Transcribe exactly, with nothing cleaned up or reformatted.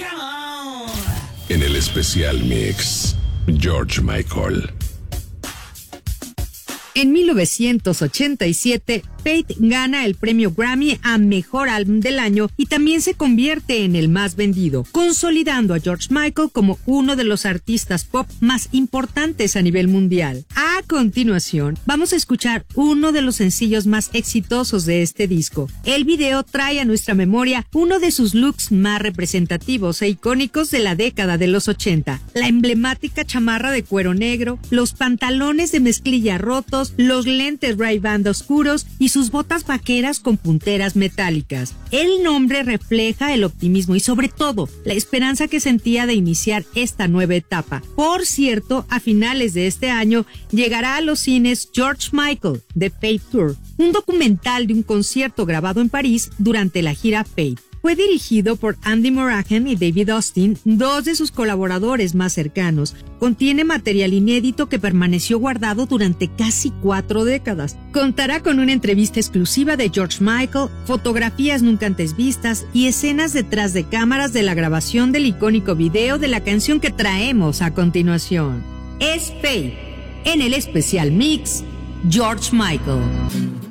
En el especial mix, George Michael. En mil novecientos ochenta y siete, Faith gana el premio Grammy a Mejor Álbum del Año y también se convierte en el más vendido, consolidando a George Michael como uno de los artistas pop más importantes a nivel mundial. A continuación, vamos a escuchar uno de los sencillos más exitosos de este disco. El video trae a nuestra memoria uno de sus looks más representativos e icónicos de la década de los ochenta. La emblemática chamarra de cuero negro, los pantalones de mezclilla rotos, los lentes Ray-Ban oscuros y sus botas vaqueras con punteras metálicas. El nombre refleja el optimismo y sobre todo la esperanza que sentía de iniciar esta nueva etapa. Por cierto, a finales de este año llegará a los cines George Michael, The Faith Tour, un documental de un concierto grabado en París durante la gira Faith. Fue dirigido por Andy Morahan y David Austin, dos de sus colaboradores más cercanos. Contiene material inédito que permaneció guardado durante casi cuatro décadas. Contará con una entrevista exclusiva de George Michael, fotografías nunca antes vistas y escenas detrás de cámaras de la grabación del icónico video de la canción que traemos a continuación. Es Faith, en el especial mix, George Michael.